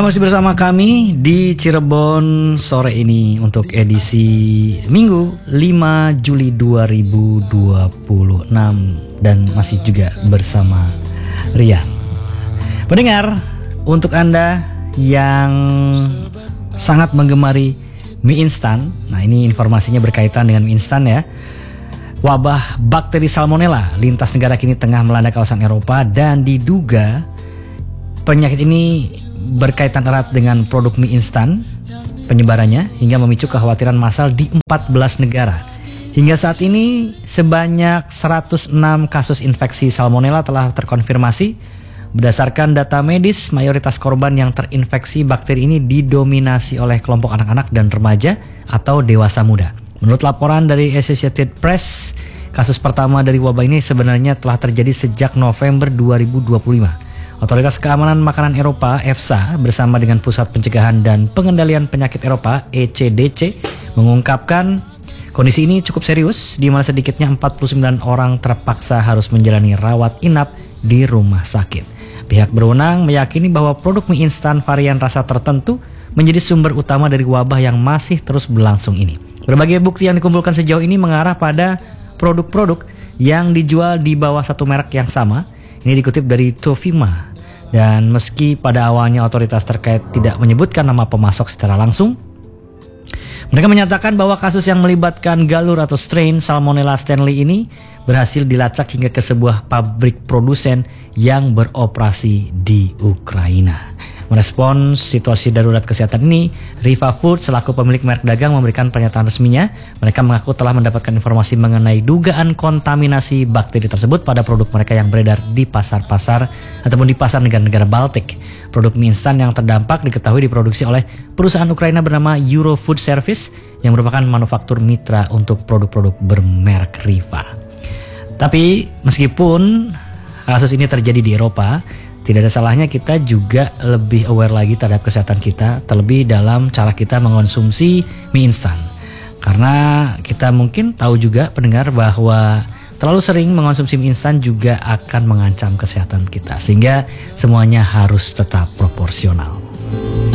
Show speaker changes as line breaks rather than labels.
Anda masih bersama kami di Cirebon sore ini untuk edisi Minggu 5 Juli 2026 dan masih juga bersama Rian. Pendengar, untuk Anda yang sangat menggemari mie instan, nah ini informasinya berkaitan dengan mie instan ya. Wabah bakteri Salmonella lintas negara kini tengah melanda kawasan Eropa dan diduga penyakit ini berkaitan erat dengan produk mie instan penyebarannya hingga memicu kekhawatiran massal di 14 negara. Hingga saat ini sebanyak 106 kasus infeksi Salmonella telah terkonfirmasi. Berdasarkan data medis, mayoritas korban yang terinfeksi bakteri ini didominasi oleh kelompok anak-anak dan remaja atau dewasa muda. Menurut laporan dari Associated Press, kasus pertama dari wabah ini sebenarnya telah terjadi sejak November 2025. Otoritas Keamanan Makanan Eropa (EFSA) bersama dengan Pusat Pencegahan dan Pengendalian Penyakit Eropa (ECDC) mengungkapkan kondisi ini cukup serius, di mana sedikitnya 49 orang terpaksa harus menjalani rawat inap di rumah sakit. Pihak berwenang meyakini bahwa produk mie instan varian rasa tertentu menjadi sumber utama dari wabah yang masih terus berlangsung ini. Berbagai bukti yang dikumpulkan sejauh ini mengarah pada produk-produk yang dijual di bawah satu merek yang sama. Ini dikutip dari Tofima. Dan meski pada awalnya otoritas terkait tidak menyebutkan nama pemasok secara langsung, mereka menyatakan bahwa kasus yang melibatkan galur atau strain Salmonella Stanley ini berhasil dilacak hingga ke sebuah pabrik produsen yang beroperasi di Ukraina. Merespons situasi darurat kesehatan ini, Riva Food selaku pemilik merek dagang memberikan pernyataan resminya. Mereka mengaku telah mendapatkan informasi mengenai dugaan kontaminasi bakteri tersebut pada produk mereka yang beredar di pasar-pasar ataupun di pasar negara-negara Baltik. Produk mie instan yang terdampak diketahui diproduksi oleh perusahaan Ukraina bernama Euro Food Service yang merupakan manufaktur mitra untuk produk-produk bermerek Riva. Tapi meskipun kasus ini terjadi di Eropa, tidak ada salahnya kita juga lebih aware lagi terhadap kesehatan kita, terlebih dalam cara kita mengonsumsi mie instan. Karena kita mungkin tahu juga pendengar bahwa terlalu sering mengonsumsi mie instan juga akan mengancam kesehatan kita. Sehingga semuanya harus tetap proporsional.